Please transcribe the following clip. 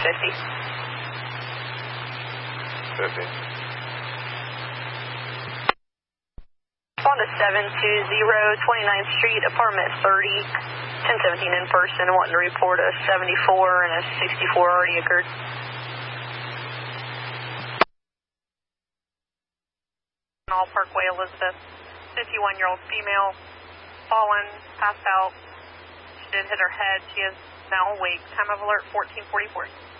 50. On to 720 29th Street, apartment 30, 1017 in person, wanting to report a 74 and a 64 already occurred. All Parkway, Elizabeth, 51-year-old female, fallen, passed out. She did hit her head. She is now awake. Time of alert 1444.